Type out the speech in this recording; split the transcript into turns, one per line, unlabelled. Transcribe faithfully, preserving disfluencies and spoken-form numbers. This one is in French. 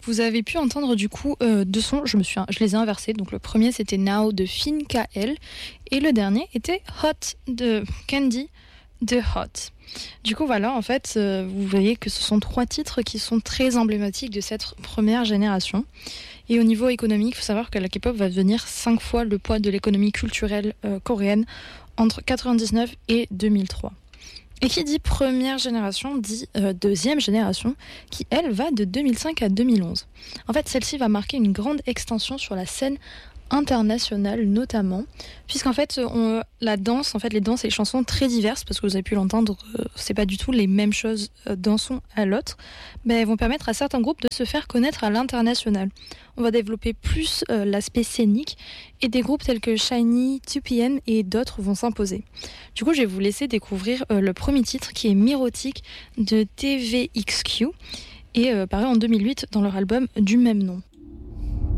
Vous avez pu entendre du coup euh, deux sons, je, me suis, je les ai inversés. Donc le premier c'était Now de Finn K L et le dernier était Hot de Candy de Hot. Du coup voilà, en fait, euh, vous voyez que ce sont trois titres qui sont très emblématiques de cette première génération. Et au niveau économique, il faut savoir que la K-pop va devenir cinq fois le poids de l'économie culturelle euh, coréenne entre quatre-vingt-dix-neuf et deux mille trois. Et qui dit première génération dit euh, deuxième génération, qui elle va de deux mille cinq à deux mille onze. En fait, celle-ci va marquer une grande extension sur la scène internationale notamment, puisqu'en fait on, la danse, en fait les danses et les chansons très diverses, parce que vous avez pu l'entendre, euh, c'est pas du tout les mêmes choses euh, d'un son à l'autre, mais elles vont permettre à certains groupes de se faire connaître à l'international. On va développer plus euh, l'aspect scénique et des groupes tels que SHINee, deux P M et d'autres vont s'imposer. Du coup, je vais vous laisser découvrir euh, le premier titre qui est Mirotic de T V X Q et euh, paru en deux mille huit dans leur album du même nom.